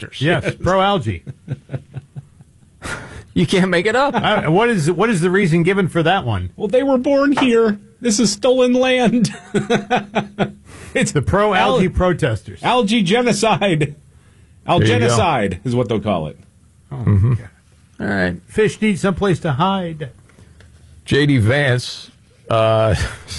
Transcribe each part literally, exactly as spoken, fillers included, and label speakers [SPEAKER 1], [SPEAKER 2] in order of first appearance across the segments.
[SPEAKER 1] protesters.
[SPEAKER 2] Yes, pro-algae.
[SPEAKER 1] You can't make it up.
[SPEAKER 2] I, what is what is the reason given for that one?
[SPEAKER 3] Well, they were born here. This is stolen land.
[SPEAKER 2] It's the pro-algae
[SPEAKER 3] Al-
[SPEAKER 2] protesters.
[SPEAKER 3] Algae genocide. Algenocide is what they'll call it.
[SPEAKER 2] Oh, mm-hmm. God.
[SPEAKER 1] All right.
[SPEAKER 2] Fish need someplace to hide.
[SPEAKER 1] J D Vance uh,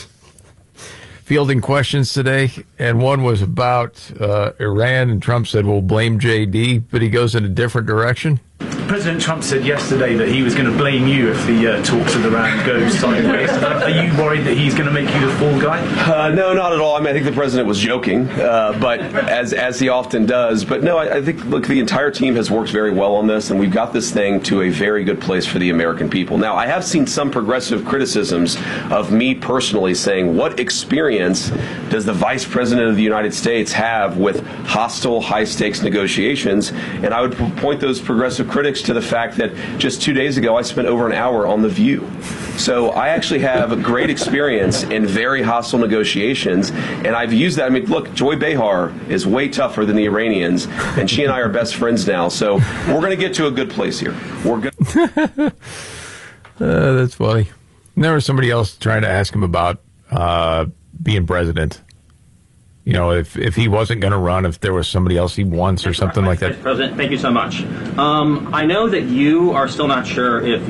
[SPEAKER 1] fielding questions today, and one was about uh, Iran, and Trump said, we'll blame J D, but he goes in a different direction.
[SPEAKER 4] President Trump said yesterday that he was going to blame you if the uh, talks with Iran go sideways. Are you worried that he's going to make you the fall guy?
[SPEAKER 5] Uh, no, not at all. I mean, I think the president was joking, uh, but as as he often does. But no, I, I think, look, the entire team has worked very well on this, and we've got this thing to a very good place for the American people. Now, I have seen some progressive criticisms of me personally saying, what experience does the Vice President of the United States have with hostile, high-stakes negotiations? And I would point those progressive critics to the fact that just two days ago I spent over an hour on The View. So I actually have a great experience in very hostile negotiations, and I've used that. I mean, look, Joy Behar is way tougher than the Iranians, and she and I are best friends now. So we're going to get to a good place here. We're good.
[SPEAKER 1] uh, that's funny. And there was somebody else trying to ask him about uh, being president. You know, if if he wasn't going to run, if there was somebody else he wants or something like that.
[SPEAKER 6] Vice President, thank you so much. Um, I know that you are still not sure if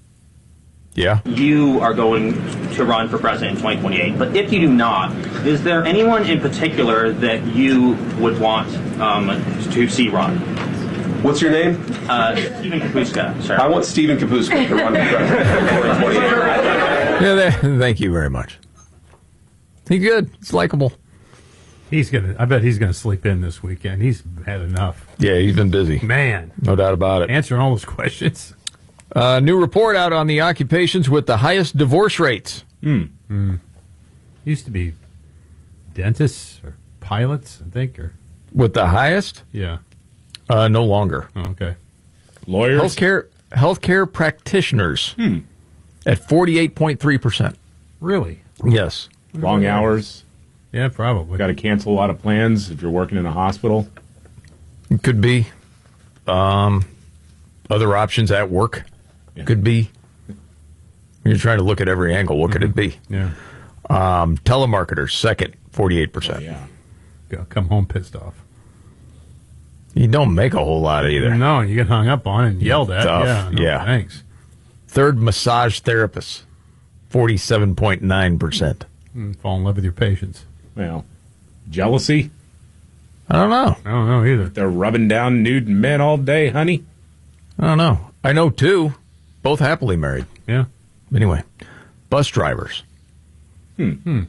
[SPEAKER 1] yeah.
[SPEAKER 6] you are going to run for president in twenty twenty-eight, but if you do not, is there anyone in particular that you would want um, to see run?
[SPEAKER 5] What's your name?
[SPEAKER 6] Uh, Stephen Kapuska. Sorry.
[SPEAKER 5] I want Stephen Kapuska to run for president in twenty twenty-eight.
[SPEAKER 1] Yeah, there, thank you very much. He's good. He's likable.
[SPEAKER 2] He's gonna. I bet he's gonna sleep in this weekend. He's had enough.
[SPEAKER 1] Yeah, he's been busy.
[SPEAKER 2] Man,
[SPEAKER 1] no doubt about it.
[SPEAKER 2] Answering all those questions.
[SPEAKER 1] Uh, new report out on the occupations with the highest divorce rates.
[SPEAKER 2] Hmm. Mm. Used to be dentists or pilots, I think, or
[SPEAKER 1] with the highest.
[SPEAKER 2] Yeah.
[SPEAKER 1] Uh, no longer.
[SPEAKER 2] Oh, okay.
[SPEAKER 3] Lawyers,
[SPEAKER 1] healthcare, healthcare practitioners
[SPEAKER 3] hmm.
[SPEAKER 1] at forty-eight point three percent.
[SPEAKER 2] Really?
[SPEAKER 1] Yes.
[SPEAKER 3] Long hours.
[SPEAKER 2] Yeah, probably.
[SPEAKER 3] Got to cancel a lot of plans if you're working in a hospital.
[SPEAKER 1] It could be. Um, other options at work. Yeah. Could be. You're trying to look at every angle. What mm-hmm. could it be?
[SPEAKER 2] Yeah.
[SPEAKER 1] Um, telemarketers, second, forty-eight percent.
[SPEAKER 3] Oh, yeah.
[SPEAKER 2] Go, come home pissed off.
[SPEAKER 1] You don't make a whole lot either.
[SPEAKER 2] No, you get hung up on and yelled at.
[SPEAKER 1] Tough.
[SPEAKER 2] Yeah. No,
[SPEAKER 1] yeah.
[SPEAKER 2] Thanks.
[SPEAKER 1] Third, massage therapists, forty-seven point nine percent.
[SPEAKER 2] Mm, fall in love with your patients.
[SPEAKER 3] Well, jealousy?
[SPEAKER 1] I don't know.
[SPEAKER 2] I don't know either.
[SPEAKER 3] They're rubbing down nude men all day, honey?
[SPEAKER 1] I don't know. I know two, both happily married.
[SPEAKER 2] Yeah.
[SPEAKER 1] Anyway, bus drivers.
[SPEAKER 3] Hmm.
[SPEAKER 2] Hmm.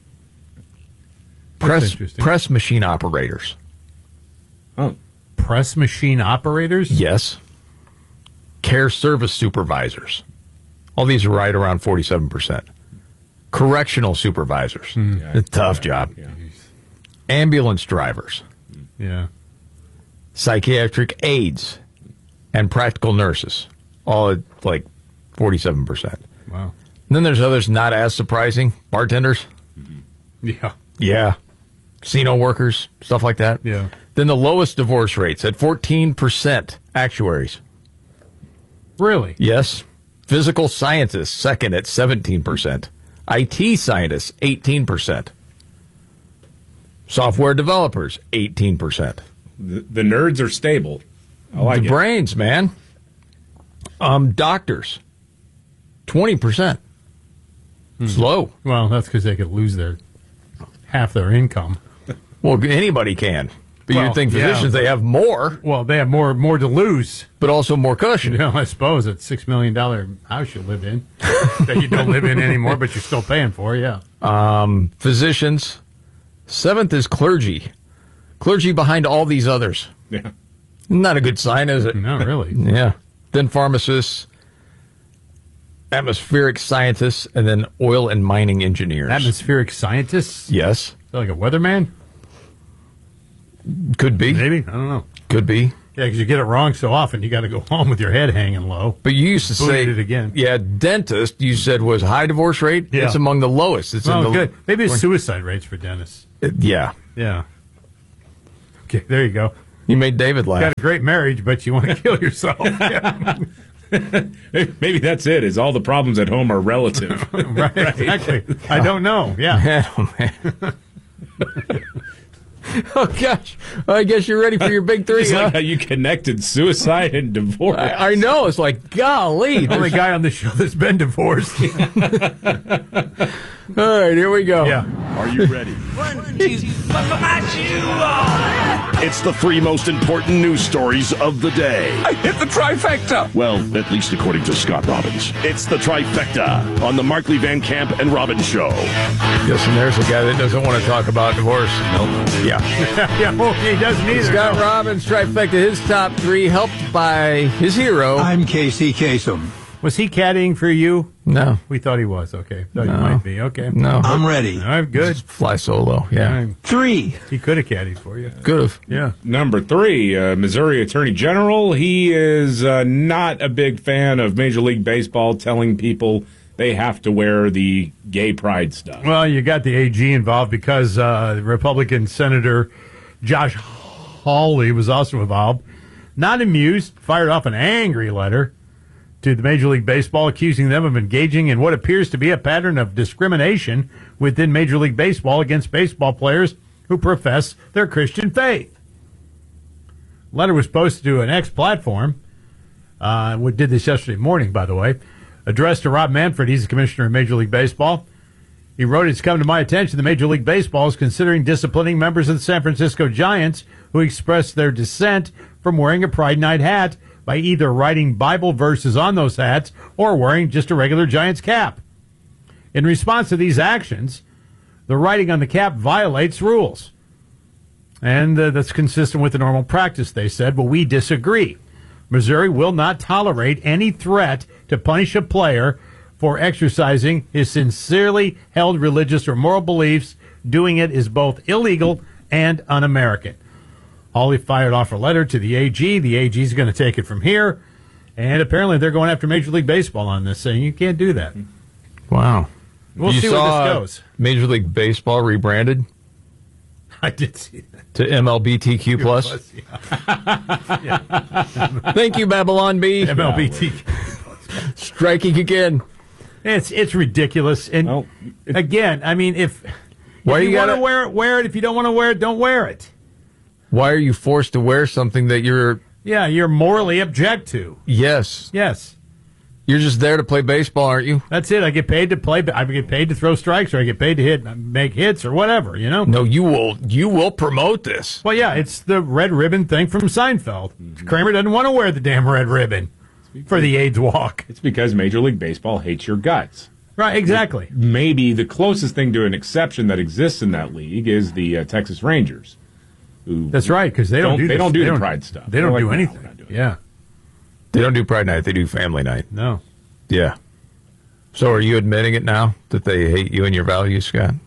[SPEAKER 1] Press press machine operators.
[SPEAKER 3] Oh.
[SPEAKER 2] Press machine operators?
[SPEAKER 1] Yes. Care service supervisors. All these are right around forty-seven percent. Correctional supervisors.
[SPEAKER 2] Hmm.
[SPEAKER 1] Yeah, a tough yeah, job. Yeah. Ambulance drivers.
[SPEAKER 2] Yeah.
[SPEAKER 1] Psychiatric aides and practical nurses. All at like forty-seven percent.
[SPEAKER 2] Wow.
[SPEAKER 1] And then there's others not as surprising. Bartenders.
[SPEAKER 2] Mm-hmm. Yeah.
[SPEAKER 1] Yeah. Casino workers, stuff like that.
[SPEAKER 2] Yeah.
[SPEAKER 1] Then the lowest divorce rates at fourteen percent. Actuaries.
[SPEAKER 2] Really?
[SPEAKER 1] Yes. Physical scientists, second at seventeen percent. I T scientists, eighteen percent. Software developers, eighteen percent.
[SPEAKER 3] The, the nerds are stable. I like
[SPEAKER 1] the
[SPEAKER 3] it.
[SPEAKER 1] brains, man. Um, doctors, twenty percent.
[SPEAKER 2] Hmm.
[SPEAKER 1] It's low.
[SPEAKER 2] Well, that's because they could lose their half their income.
[SPEAKER 1] Well, anybody can. But
[SPEAKER 2] well,
[SPEAKER 1] you'd think physicians,
[SPEAKER 2] yeah,
[SPEAKER 1] they have more.
[SPEAKER 2] Well, they have more more to lose.
[SPEAKER 1] But also more cushion.
[SPEAKER 2] You know, I suppose it's six million dollars house you live in that you don't live in anymore, but you're still paying for, yeah.
[SPEAKER 1] Um, physicians. Seventh is clergy. Clergy behind all these others.
[SPEAKER 3] Yeah.
[SPEAKER 1] Not a good sign, is it?
[SPEAKER 2] No, really.
[SPEAKER 1] Yeah. Then pharmacists, atmospheric scientists, and then oil and mining engineers.
[SPEAKER 2] Atmospheric scientists?
[SPEAKER 1] Yes.
[SPEAKER 2] Like a weatherman?
[SPEAKER 1] Could be.
[SPEAKER 2] Maybe. I don't know.
[SPEAKER 1] Could be.
[SPEAKER 2] Yeah, because you get it wrong so often, you got to go home with your head hanging low.
[SPEAKER 1] But you used to
[SPEAKER 2] Booted
[SPEAKER 1] say
[SPEAKER 2] it again.
[SPEAKER 1] Yeah, dentist. You said was high divorce rate.
[SPEAKER 2] Yeah.
[SPEAKER 1] It's among the lowest. It's
[SPEAKER 2] oh,
[SPEAKER 1] in the,
[SPEAKER 2] good. Maybe it's suicide rates for dentists.
[SPEAKER 1] Uh, yeah.
[SPEAKER 2] Yeah. Okay, there you go.
[SPEAKER 1] You made David laugh.
[SPEAKER 2] Got a great marriage, but you want to kill yourself.
[SPEAKER 3] Maybe that's it. Is all the problems at home are relative.
[SPEAKER 2] right, exactly. I don't know. Yeah.
[SPEAKER 1] Oh, man. Oh, gosh. I guess you're ready for your big three,
[SPEAKER 3] It's
[SPEAKER 1] huh?
[SPEAKER 3] like how you connected suicide and divorce.
[SPEAKER 1] I, I know. It's like, golly.
[SPEAKER 2] The only guy on the show that's been divorced.
[SPEAKER 1] All right, here we go.
[SPEAKER 2] Yeah.
[SPEAKER 7] Are you ready? It's the three most important news stories of the day.
[SPEAKER 8] I hit the trifecta.
[SPEAKER 7] Well, at least according to Scott Robbins. It's the trifecta on the Markley Van Camp and Robbins Show.
[SPEAKER 1] Yes, and there's a guy that doesn't want to talk about divorce. Nope. Yeah.
[SPEAKER 2] yeah, well, he doesn't either.
[SPEAKER 1] Scott
[SPEAKER 2] no.
[SPEAKER 1] Robbins, trifecta, his top three, helped by his hero.
[SPEAKER 9] I'm Casey Kasem.
[SPEAKER 2] Was he caddying for you?
[SPEAKER 1] No.
[SPEAKER 2] We thought he was. Okay. Thought
[SPEAKER 1] No.
[SPEAKER 2] he might be. Okay.
[SPEAKER 1] No.
[SPEAKER 9] I'm ready.
[SPEAKER 2] All right, good.
[SPEAKER 1] Just fly solo. Yeah.
[SPEAKER 9] Three.
[SPEAKER 2] He could have caddied for you.
[SPEAKER 1] Could have.
[SPEAKER 2] Yeah.
[SPEAKER 3] Number three, uh, Missouri Attorney General. He is uh, not a big fan of Major League Baseball telling people they have to wear the gay pride stuff.
[SPEAKER 2] Well, you got the A G involved because uh, Republican Senator Josh Hawley was also involved. Not amused, fired off an angry letter to the Major League Baseball accusing them of engaging in what appears to be a pattern of discrimination within Major League Baseball against baseball players who profess their Christian faith. Letter was posted to an X platform. Uh, we did this yesterday morning, by the way. Addressed to Rob Manfred. He's the commissioner of Major League Baseball. He wrote, "It's come to my attention that Major League Baseball is considering disciplining members of the San Francisco Giants who expressed their dissent from wearing a Pride Night hat by either writing Bible verses on those hats or wearing just a regular Giants cap. In response to these actions, the writing on the cap violates rules. And uh, that's consistent with the normal practice, they said. But we disagree. Missouri will not tolerate any threat to punish a player for exercising his sincerely held religious or moral beliefs. Doing it is both illegal and un-American." Hawley fired off a letter to the A G. The A G is going to take it from here. And apparently they're going after Major League Baseball on this, saying you can't do that.
[SPEAKER 1] Wow.
[SPEAKER 2] We'll
[SPEAKER 1] you
[SPEAKER 2] see
[SPEAKER 1] saw
[SPEAKER 2] where this goes.
[SPEAKER 1] Major League Baseball rebranded
[SPEAKER 2] I did see that.
[SPEAKER 1] to M L B T Q plus.
[SPEAKER 2] Plus, yeah.
[SPEAKER 1] Thank you, Babylon B.
[SPEAKER 2] M L B T.
[SPEAKER 1] Striking again.
[SPEAKER 2] It's it's ridiculous. And
[SPEAKER 3] Well, it-
[SPEAKER 2] again, I mean, if,
[SPEAKER 1] Why
[SPEAKER 2] if
[SPEAKER 1] you
[SPEAKER 2] you want
[SPEAKER 1] gotta-
[SPEAKER 2] to wear it, wear it. If you don't want to wear it, don't wear it.
[SPEAKER 1] Why are you forced to wear something that you're,
[SPEAKER 2] Yeah, you're morally object to.
[SPEAKER 1] yes,
[SPEAKER 2] Yes.
[SPEAKER 1] you're just there to play baseball, aren't you?
[SPEAKER 2] That's it. I get paid to play. I get paid to throw strikes, or I get paid to hit, make hits, or whatever. You know.
[SPEAKER 1] No, you will, you will promote this.
[SPEAKER 2] Well, yeah, it's the red ribbon thing from Seinfeld.
[SPEAKER 1] Mm-hmm.
[SPEAKER 2] Kramer doesn't want to wear the damn red ribbon for the AIDS walk.
[SPEAKER 3] it's because Major League Baseball hates your guts.
[SPEAKER 2] Right? Exactly.
[SPEAKER 3] Maybe the closest thing to an exception that exists in that league is the uh, Texas Rangers. Who
[SPEAKER 2] That's right, because they don't,
[SPEAKER 3] Don't-
[SPEAKER 2] do
[SPEAKER 3] they
[SPEAKER 2] this.
[SPEAKER 3] don't do the pride stuff.
[SPEAKER 2] They don't
[SPEAKER 3] They're
[SPEAKER 2] do
[SPEAKER 3] like, no,
[SPEAKER 2] anything.
[SPEAKER 3] we're not doing it.
[SPEAKER 2] Yeah.
[SPEAKER 1] They don't do Pride Night, they do Family Night.
[SPEAKER 2] No.
[SPEAKER 1] Yeah. So are you admitting it now that they hate you and your values, Scott?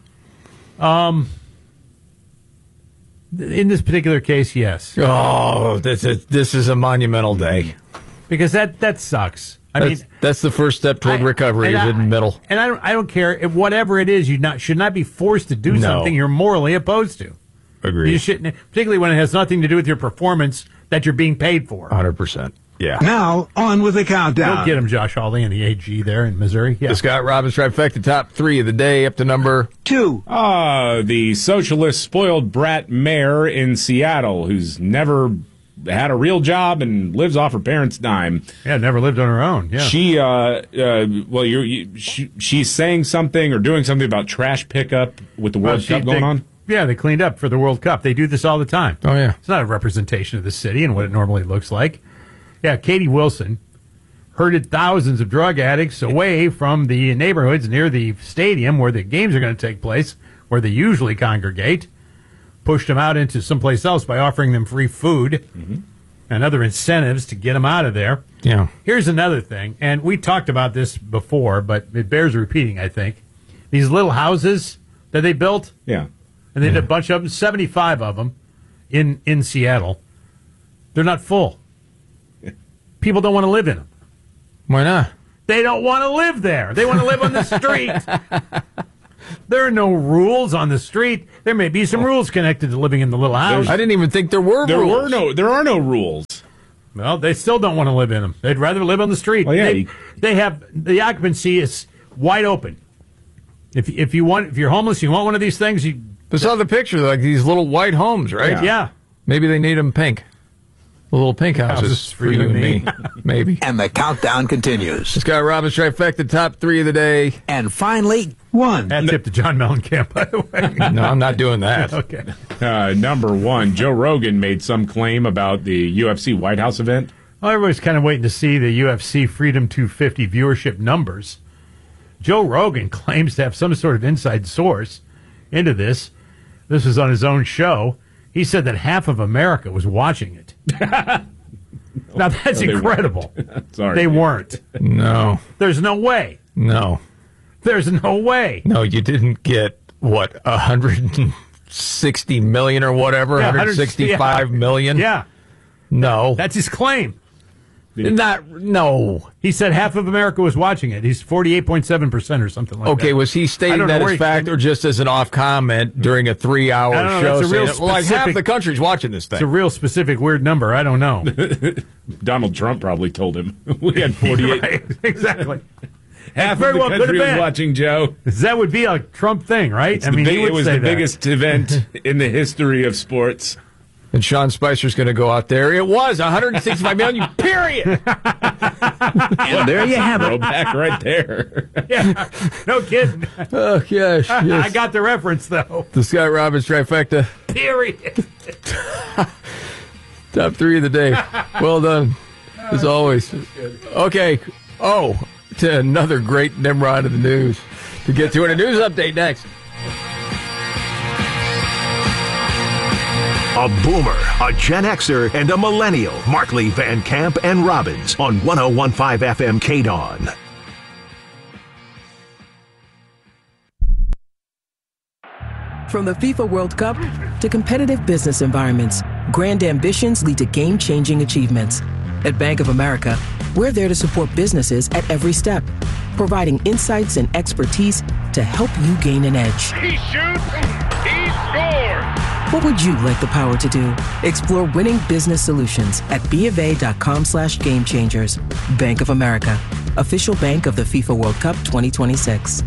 [SPEAKER 2] In this particular case, yes,
[SPEAKER 1] Oh, this is, this is a monumental day.
[SPEAKER 2] because that that sucks. I
[SPEAKER 1] That's,
[SPEAKER 2] mean,
[SPEAKER 1] that's the first step toward
[SPEAKER 2] I-
[SPEAKER 1] recovery,
[SPEAKER 2] and
[SPEAKER 1] is
[SPEAKER 2] I-
[SPEAKER 1] in the middle.
[SPEAKER 2] And I don't, I don't care if whatever it is, you not should not be forced to do
[SPEAKER 1] No.
[SPEAKER 2] something you're morally opposed to.
[SPEAKER 1] Agreed.
[SPEAKER 2] You shouldn't, particularly when it has nothing to do with your performance that you're being paid for.
[SPEAKER 1] one hundred percent. Yeah.
[SPEAKER 9] Now, on with the countdown.
[SPEAKER 2] Don't get him, Josh Hawley and the A G there in Missouri. Yeah.
[SPEAKER 1] The Scott Robbins trifecta, top three of the day, up to number.
[SPEAKER 9] Two.
[SPEAKER 3] Ah, the socialist spoiled brat mayor in Seattle who's never had a real job and lives off her parents' dime.
[SPEAKER 2] Yeah, never lived on her own. Yeah.
[SPEAKER 3] She, uh, uh, well, you're, you, she, she's saying something or doing something about trash pickup with the World
[SPEAKER 2] Well, she-
[SPEAKER 3] Cup going
[SPEAKER 2] they-
[SPEAKER 3] on.
[SPEAKER 2] Yeah, they cleaned up for the World Cup. They do this all the time.
[SPEAKER 1] Oh, yeah.
[SPEAKER 2] It's not a representation of the city and what it normally looks like. Yeah, Katie Wilson herded thousands of drug addicts away from the neighborhoods near the stadium where the games are going to take place, where they usually congregate, pushed them out into someplace else by offering them free food and other incentives to get them out of there.
[SPEAKER 1] Yeah.
[SPEAKER 2] Here's another thing, and we talked about this before, but it bears repeating, I think. These little houses that they built,
[SPEAKER 3] Yeah.
[SPEAKER 2] and they did a bunch of them, seventy-five of them in, in Seattle. They're not full. People don't want to live in them.
[SPEAKER 1] Why not?
[SPEAKER 2] They don't want to live there. They want to live on the street. There are no rules on the street. There may be some rules connected to living in the little house.
[SPEAKER 1] I didn't even think there were
[SPEAKER 3] There
[SPEAKER 1] rules.
[SPEAKER 3] were no. There are no rules.
[SPEAKER 2] Well, they still don't want to live in them. They'd rather live on the street.
[SPEAKER 3] Well, yeah,
[SPEAKER 2] they,
[SPEAKER 3] you-
[SPEAKER 2] they have the occupancy is wide open. If if you want, if you're homeless, you want one of these things. You
[SPEAKER 1] I saw the picture, like these little white homes, right?
[SPEAKER 2] yeah. yeah.
[SPEAKER 1] Maybe they need them pink. The little pink houses,
[SPEAKER 2] Houses
[SPEAKER 1] for you and me. Maybe.
[SPEAKER 9] And the countdown continues.
[SPEAKER 1] Scott Robbins trifecta, top three of the day.
[SPEAKER 9] And finally, one.
[SPEAKER 2] Hat tip to John Mellencamp, by the way.
[SPEAKER 1] No, I'm not doing that.
[SPEAKER 2] Okay.
[SPEAKER 3] Uh, number one, Joe Rogan made some claim about the U F C White House event.
[SPEAKER 2] Well, everybody's kind of waiting to see the U F C Freedom two fifty viewership numbers. Joe Rogan claims to have some sort of inside source into this. This was on his own show. He said that half of America was watching it. Now, that's
[SPEAKER 3] No, they
[SPEAKER 2] incredible.
[SPEAKER 3] weren't. Sorry.
[SPEAKER 2] They weren't.
[SPEAKER 1] No,
[SPEAKER 2] There's no way.
[SPEAKER 1] no,
[SPEAKER 2] There's no way.
[SPEAKER 1] no. You didn't get what one hundred sixty million or whatever.
[SPEAKER 2] Yeah,
[SPEAKER 1] one hundred sixty-five million.
[SPEAKER 2] Yeah,
[SPEAKER 1] No,
[SPEAKER 2] that's his claim.
[SPEAKER 1] not. No.
[SPEAKER 2] He said half of America was watching it. He's forty-eight point seven percent or something like that.
[SPEAKER 1] Okay, was he
[SPEAKER 2] I
[SPEAKER 1] stating
[SPEAKER 2] don't know
[SPEAKER 1] that
[SPEAKER 2] where
[SPEAKER 1] as
[SPEAKER 2] he-
[SPEAKER 1] fact or just as an off comment during a three-hour
[SPEAKER 2] I don't know,
[SPEAKER 1] show?
[SPEAKER 2] that's a real
[SPEAKER 1] saying, well, like half
[SPEAKER 2] specific-
[SPEAKER 1] the country's watching this
[SPEAKER 2] It's a
[SPEAKER 1] thing.
[SPEAKER 2] real specific weird number. I don't know.
[SPEAKER 3] Donald Trump probably told him we had forty-eight.
[SPEAKER 2] Right, exactly.
[SPEAKER 3] Half
[SPEAKER 2] Very
[SPEAKER 3] of the
[SPEAKER 2] well could
[SPEAKER 3] country
[SPEAKER 2] have
[SPEAKER 3] was
[SPEAKER 2] been.
[SPEAKER 3] watching Joe.
[SPEAKER 2] That would be a Trump thing, right?
[SPEAKER 3] It's the big-
[SPEAKER 2] he would
[SPEAKER 3] it was
[SPEAKER 2] say
[SPEAKER 3] the
[SPEAKER 2] that.
[SPEAKER 3] biggest event in the history of sports.
[SPEAKER 1] And Sean Spicer's going to go out there. It was one hundred sixty-five million. Period.
[SPEAKER 9] And there you have
[SPEAKER 3] Throw
[SPEAKER 9] it.
[SPEAKER 3] back right there.
[SPEAKER 2] Yeah, no kidding.
[SPEAKER 1] Oh gosh.
[SPEAKER 2] I
[SPEAKER 1] Yes.
[SPEAKER 2] got the reference, though.
[SPEAKER 1] The Scott Robbins trifecta.
[SPEAKER 2] Period.
[SPEAKER 1] Top three of the day. Well done, as always. Okay. Oh, to another great Nimrod of the news to get to in a news update next.
[SPEAKER 8] A boomer, a Gen Xer, and a millennial. Markley, Van Camp, and Robbins on one oh one point five F M K-Dawn.
[SPEAKER 10] From the FIFA World Cup to competitive business environments, grand ambitions lead to game-changing achievements. At Bank of America, we're there to support businesses at every step, providing insights and expertise to help you gain an edge.
[SPEAKER 11] He shoots, he scores!
[SPEAKER 10] What would you like the power to do? Explore winning business solutions at BofA.com slash game changers. Bank of America, official bank of the FIFA World Cup twenty twenty-six.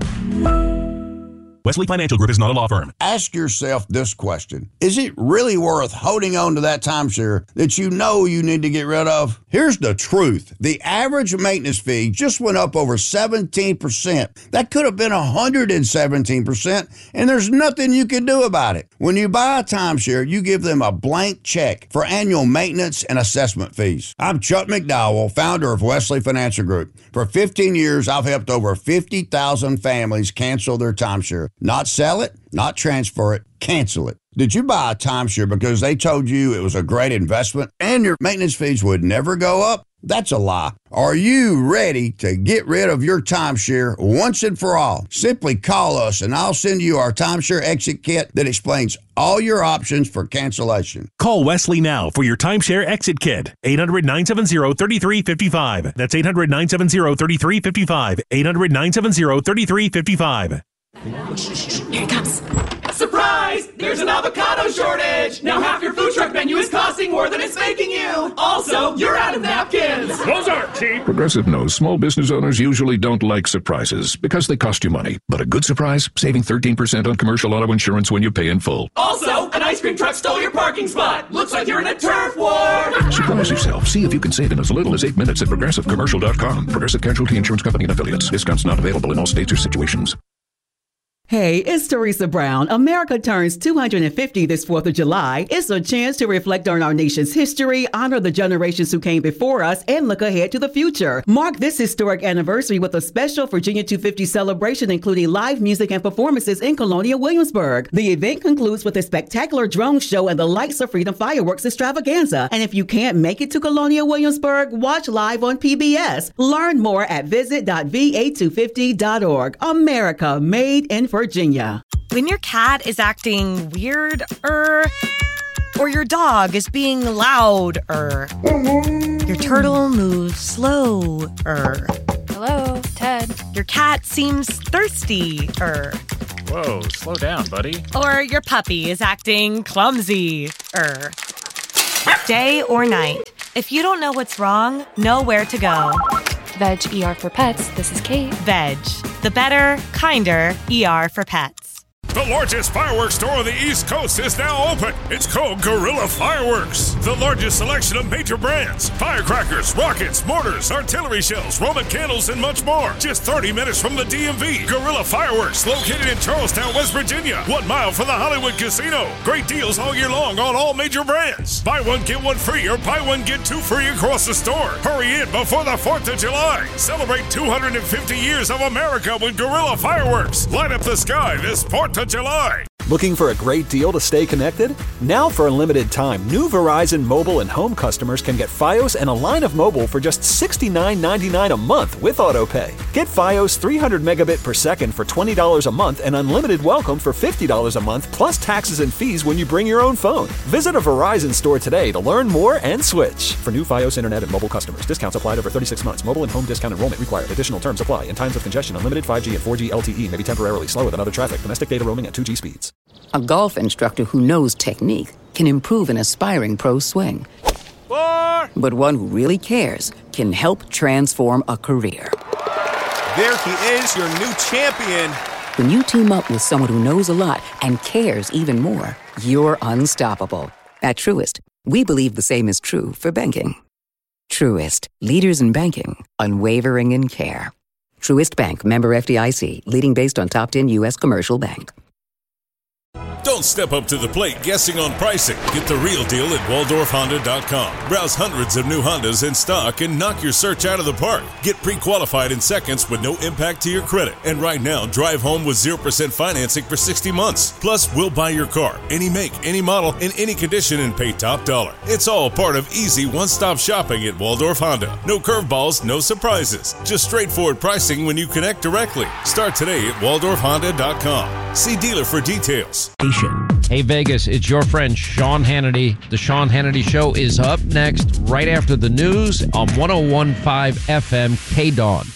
[SPEAKER 12] Wesley Financial Group is not a law firm.
[SPEAKER 13] Ask yourself this question. Is it really worth holding on to that timeshare that you know you need to get rid of? Here's the truth. The average maintenance fee just went up over seventeen percent. That could have been one hundred seventeen percent, and there's nothing you can do about it. When you buy a timeshare, you give them a blank check for annual maintenance and assessment fees. I'm Chuck McDowell, founder of Wesley Financial Group. For fifteen years, I've helped over fifty thousand families cancel their timeshare. Not sell it, not transfer it, cancel it. Did you buy a timeshare because they told you it was a great investment and your maintenance fees would never go up? That's a lie. Are you ready to get rid of your timeshare once and for all? Simply call us and I'll send you our timeshare exit kit that explains all your options for cancellation.
[SPEAKER 12] Call Wesley now for your timeshare exit kit. eight hundred, nine seven zero, three three five five. That's eight hundred, nine seven zero, three three five five. eight hundred, nine seven zero, three three five five.
[SPEAKER 14] Here it comes. Surprise! There's an avocado shortage! Now half your food truck menu is costing more than it's making you! Also, you're out of napkins!
[SPEAKER 11] Those aren't cheap!
[SPEAKER 15] Progressive knows small business owners usually don't like surprises because they cost you money. But a good surprise, saving thirteen percent on commercial auto insurance when you pay in full.
[SPEAKER 14] Also, an ice cream truck stole your parking spot! Looks like you're in a turf war!
[SPEAKER 15] Surprise yourself. See if you can save in as little as eight minutes at progressive commercial dot com. Progressive Casualty Insurance Company and Affiliates. Discounts not available in all states or situations.
[SPEAKER 16] Hey, it's Teresa Brown. America turns two hundred fifty this fourth of July. It's a chance to reflect on our nation's history, honor the generations who came before us, and look ahead to the future. Mark this historic anniversary with a special Virginia two fifty celebration, including live music and performances in Colonial Williamsburg. The event concludes with a spectacular drone show and the Lights of Freedom fireworks extravaganza. And if you can't make it to Colonial Williamsburg, watch live on P B S. Learn more at visit dot v a two fifty dot org. America, made in Virginia.
[SPEAKER 17] When your cat is acting weird, er, or your dog is being loud, er, your turtle moves slow, er.
[SPEAKER 18] Hello, Ted.
[SPEAKER 17] Your cat seems thirsty, er.
[SPEAKER 18] Whoa, slow down, buddy.
[SPEAKER 17] Or your puppy is acting clumsy-er. Day or night, if you don't know what's wrong, know where to go.
[SPEAKER 19] Veg E R for Pets, this is Kate.
[SPEAKER 17] Veg, the better, kinder E R for pets.
[SPEAKER 20] The largest fireworks store on the East Coast is now open. It's called Guerrilla Fireworks. The largest selection of major brands, firecrackers, rockets, mortars, artillery shells, Roman candles, and much more. Just thirty minutes from the D M V. Guerrilla Fireworks, located in Charlestown, West Virginia. One mile from the Hollywood Casino. Great deals all year long on all major brands. Buy one, get one free, or buy one, get two free across the store. Hurry in before the fourth of July. Celebrate two hundred fifty years of America with Guerrilla Fireworks. Light up the sky this fourth of July.
[SPEAKER 21] Looking for a great deal to stay connected? Now for a limited time, new Verizon mobile and home customers can get Fios and a line of mobile for just sixty-nine ninety-nine a month with AutoPay. Get Fios three hundred megabit per second for twenty dollars a month and unlimited welcome for fifty dollars a month plus taxes and fees when you bring your own phone. Visit a Verizon store today to learn more and switch. For new Fios internet and mobile customers, discounts applied over thirty-six months. Mobile and home discount enrollment required. Additional terms apply. In times of congestion, unlimited five G and four G L T E may be temporarily slower than other traffic. Domestic data roaming at two G speeds.
[SPEAKER 22] A golf instructor who knows technique can improve an aspiring pro's swing. Four. But one who really cares can help transform a career.
[SPEAKER 23] There he is, your new champion.
[SPEAKER 22] When you team up with someone who knows a lot and cares even more, you're unstoppable. At Truist, we believe the same is true for banking. Truist, leaders in banking, unwavering in care. Truist Bank, member F D I C, leading based on top ten U S commercial bank.
[SPEAKER 20] Don't step up to the plate guessing on pricing. Get the real deal at Waldorf Honda dot com. Browse hundreds of new Hondas in stock and knock your search out of the park. Get pre-qualified in seconds with no impact to your credit. And right now, drive home with zero percent financing for sixty months. Plus, we'll buy your car, any make, any model, in any condition, and pay top dollar. It's all part of easy one-stop shopping at Waldorf Honda. No curveballs, no surprises. Just straightforward pricing when you connect directly. Start today at Waldorf Honda dot com. See dealer for details.
[SPEAKER 24] Hey Vegas, it's your friend Sean Hannity. The Sean Hannity Show is up next, right after the news on one oh one point five F M K-Dawn.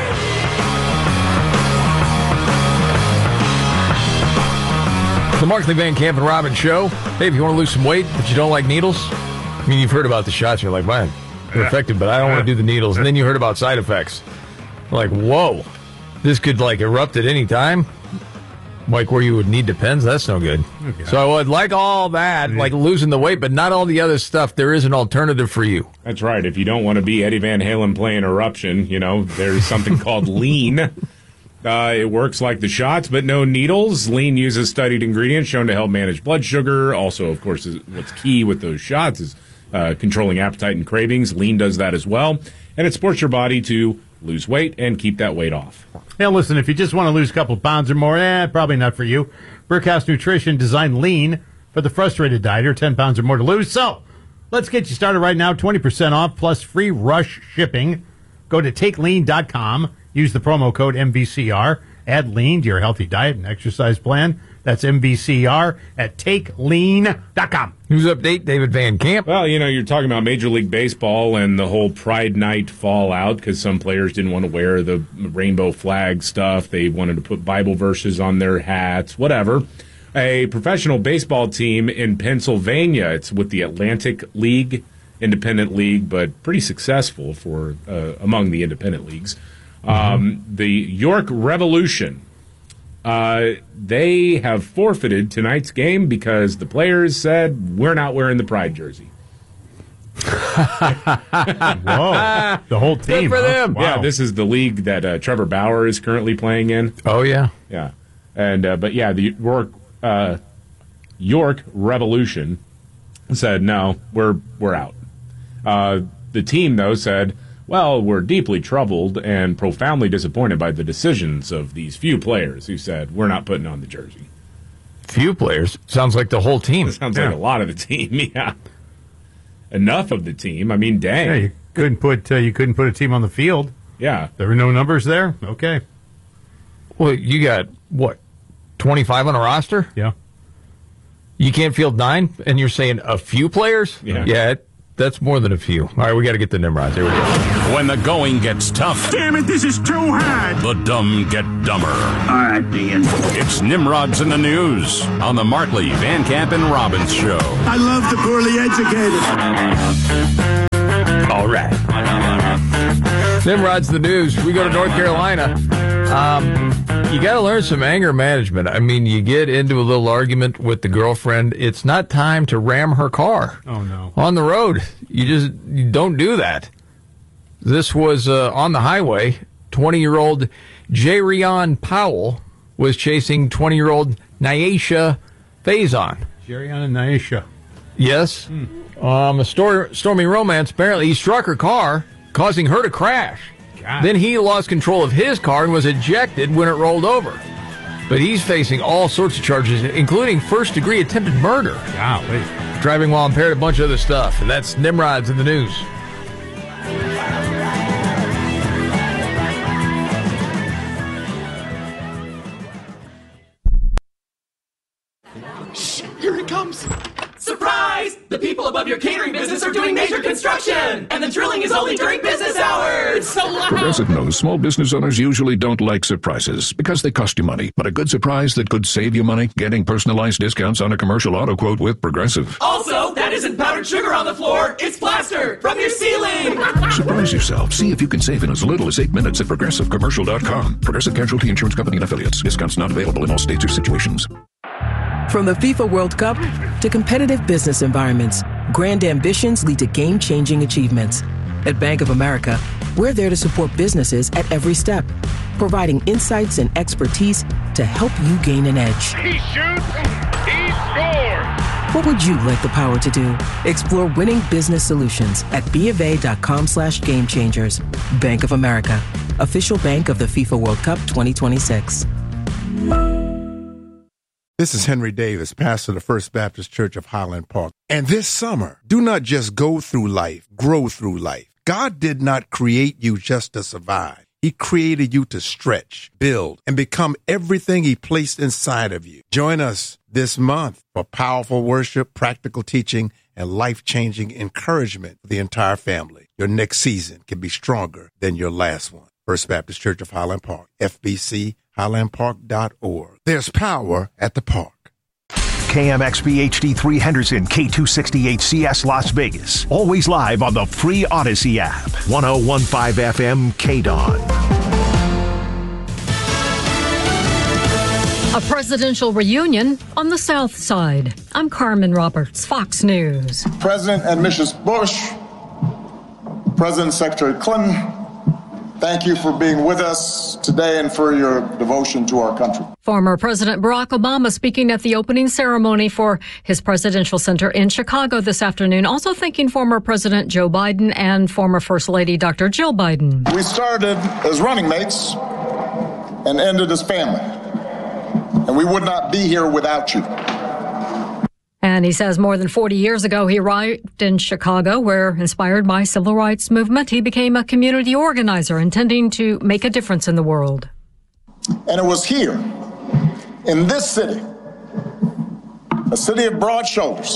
[SPEAKER 1] The Markley Van Camp and Robbins Show. Hey, if you want to lose some weight, but you don't like needles, I mean, you've heard about the shots. You're like, man, they're effective, but I don't want to do the needles. And then you heard about side effects. You're like, whoa, this could like erupt at any time. Like where you would need depends, that's no good. Okay. So I would like all that, like losing the weight, but not all the other stuff. There is an alternative for you.
[SPEAKER 3] That's right. If you don't want to be Eddie Van Halen playing Eruption, you know, there's something called Lean. Uh, it works like the shots, but no needles. Lean uses studied ingredients shown to help manage blood sugar. Also, of course, is what's key with those shots is uh, controlling appetite and cravings. Lean does that as well. And it supports your body to lose weight and keep that weight off.
[SPEAKER 2] Hey, listen, if you just want to lose a couple pounds or more, eh, probably not for you. Brickhouse Nutrition designed Lean for the frustrated dieter, ten pounds or more to lose. So let's get you started right now, twenty percent off plus free rush shipping. Go to take lean dot com, use the promo code M V C R, add Lean to your healthy diet and exercise plan. That's M V C R at take lean dot com.
[SPEAKER 1] News update, David Van Camp.
[SPEAKER 3] Well, you know, you're talking about Major League Baseball and the whole Pride Night fallout because some players didn't want to wear the rainbow flag stuff. They wanted to put Bible verses on their hats, whatever. A professional baseball team in Pennsylvania, it's with the Atlantic League, independent league, but pretty successful for uh, among the independent leagues. Mm-hmm. Um, the York Revolution. Uh, they have forfeited tonight's game because the players said, we're not wearing the Pride jersey.
[SPEAKER 2] Whoa. The whole team.
[SPEAKER 1] Good for
[SPEAKER 2] huh?
[SPEAKER 1] them.
[SPEAKER 2] Wow.
[SPEAKER 3] Yeah, this is the league that uh, Trevor Bauer is currently playing in.
[SPEAKER 1] Oh, yeah.
[SPEAKER 3] Yeah. And uh, But, yeah, the York, uh, York Revolution said, no, we're, we're out. Uh, the team, though, said, well, we're deeply troubled and profoundly disappointed by the decisions of these few players who said, we're not putting on the jersey.
[SPEAKER 1] Few players? Sounds like the whole team.
[SPEAKER 3] It sounds
[SPEAKER 1] yeah.
[SPEAKER 3] like a lot of the team, yeah. Enough of the team. I mean, dang.
[SPEAKER 2] Yeah, you couldn't put uh, you couldn't put a team on the field.
[SPEAKER 3] Yeah.
[SPEAKER 2] There were no numbers there? Okay.
[SPEAKER 1] Well, you got, what, twenty-five on a roster?
[SPEAKER 2] Yeah.
[SPEAKER 1] You can't field nine, and you're saying a few players?
[SPEAKER 3] Yeah.
[SPEAKER 1] Yeah, that's more than a few. All right, we got to get the Nimrods. Here we go.
[SPEAKER 7] When the going gets tough.
[SPEAKER 11] Damn it, this is too hard.
[SPEAKER 7] The dumb get dumber.
[SPEAKER 11] All right, Dean.
[SPEAKER 7] It's Nimrods in the News on the Markley, Van Camp, and Robbins Show.
[SPEAKER 11] I love the poorly educated.
[SPEAKER 1] All right. Nimrod's the news. We go to North Carolina. Um, you got to learn some anger management. I mean, you get into a little argument with the girlfriend. It's not time to ram her car.
[SPEAKER 2] Oh, no.
[SPEAKER 1] On the road. You just you don't do that. This was uh, on the highway. twenty-year-old Jerion Powell was chasing twenty-year-old Nyesha Faison.
[SPEAKER 2] Jerion and Nyesha.
[SPEAKER 1] Yes. Hmm. Um, a stor- stormy romance. Apparently, he struck her car, causing her to crash. God. Then he lost control of his car and was ejected when it rolled over. But he's facing all sorts of charges, including first-degree attempted murder.
[SPEAKER 2] Golly.
[SPEAKER 1] Driving while impaired, a bunch of other stuff. And that's Nimrod's in the news.
[SPEAKER 14] Shh, here it comes. Surprise! The people above your catering business are doing major construction, and the drilling is only during business hours. It's so loud.
[SPEAKER 15] Progressive knows small business owners usually don't like surprises because they cost you money. But a good surprise that could save you money? Getting personalized discounts on a commercial auto quote with Progressive.
[SPEAKER 14] Also, that isn't powdered sugar on the floor. It's plaster from your ceiling.
[SPEAKER 15] Surprise yourself. See if you can save in as little as eight minutes at progressive commercial dot com. Progressive Casualty Insurance Company and Affiliates. Discounts not available in all states or situations.
[SPEAKER 10] From the FIFA World Cup to competitive business environments, grand ambitions lead to game-changing achievements. At Bank of America, we're there to support businesses at every step, providing insights and expertise to help you gain an edge.
[SPEAKER 11] He shoots, he scores.
[SPEAKER 10] What would you like the power to do? Explore winning business solutions at BofA.com slash game changers. Bank of America, official bank of the FIFA World Cup twenty twenty-six.
[SPEAKER 4] This is Henry Davis, pastor of the First Baptist Church of Highland Park. And this summer, do not just go through life, grow through life. God did not create you just to survive. He created you to stretch, build, and become everything He placed inside of you. Join us this month for powerful worship, practical teaching, and life-changing encouragement for the entire family. Your next season can be stronger than your last one. First Baptist Church of Highland Park, F B C highland park dot org. There's power at the park.
[SPEAKER 8] K M X B H D three Henderson, K two sixty-eight C S Las Vegas. Always live on the free Odyssey app. ten fifteen F M K D O N.
[SPEAKER 5] A presidential reunion on the South Side. I'm Carmen Roberts, Fox News.
[SPEAKER 6] President and Missus Bush, President and Secretary Clinton, thank you for being with us today and for your devotion to our country.
[SPEAKER 5] Former President Barack Obama speaking at the opening ceremony for his presidential center in Chicago this afternoon, also thanking former President Joe Biden and former First Lady Doctor Jill Biden.
[SPEAKER 6] We started as running mates and ended as family, and we would not be here without you.
[SPEAKER 5] And he says more than forty years ago, he arrived in Chicago, where, inspired by civil rights movement, he became a community organizer intending to make a difference in the world.
[SPEAKER 6] And it was here, in this city, a city of broad shoulders,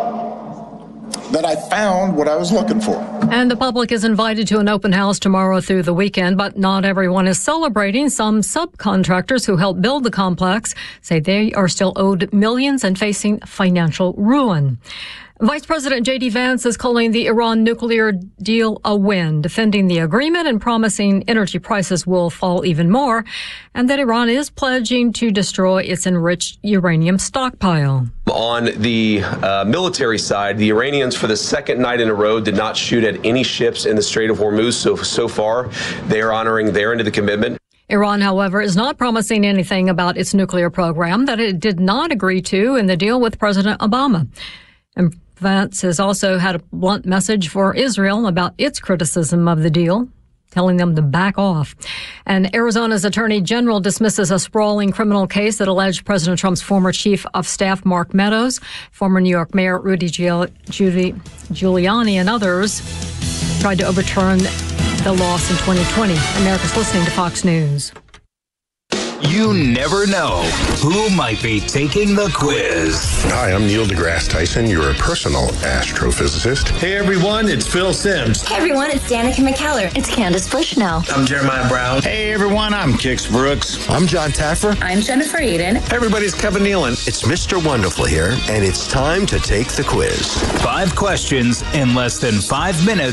[SPEAKER 6] that I found what I was looking for.
[SPEAKER 5] And the public is invited to an open house tomorrow through the weekend, but not everyone is celebrating. Some subcontractors who helped build the complex say they are still owed millions and facing financial ruin. Vice President J D Vance is calling the Iran nuclear deal a win, defending the agreement and promising energy prices will fall even more, and that Iran is pledging to destroy its enriched uranium stockpile.
[SPEAKER 18] On the uh, military side, the Iranians, for the second night in a row, did not shoot at any ships in the Strait of Hormuz. So, so far, they are honoring their end of the commitment.
[SPEAKER 5] Iran, however, is not promising anything about its nuclear program that it did not agree to in the deal with President Obama. And Vance has also had a blunt message for Israel about its criticism of the deal, telling them to back off. And Arizona's Attorney General dismisses a sprawling criminal case that alleged President Trump's former chief of staff, Mark Meadows, former New York Mayor Rudy Giuliani, and others tried to overturn the loss in twenty twenty. America's listening to Fox News.
[SPEAKER 9] You never know who might be taking the quiz.
[SPEAKER 12] Hi, I'm Neil deGrasse Tyson, your personal astrophysicist.
[SPEAKER 13] Hey everyone, it's Phil Sims.
[SPEAKER 16] Hey everyone, it's Danica McKellar. It's Candace Bushnell.
[SPEAKER 13] I'm Jeremiah Brown.
[SPEAKER 25] Hey everyone, I'm Kix Brooks.
[SPEAKER 26] I'm John Taffer.
[SPEAKER 16] I'm Jennifer Eden.
[SPEAKER 27] Hey everybody, it's Kevin Nealon.
[SPEAKER 28] It's Mister Wonderful here, and it's time to take the quiz.
[SPEAKER 9] Five questions in less than five minutes.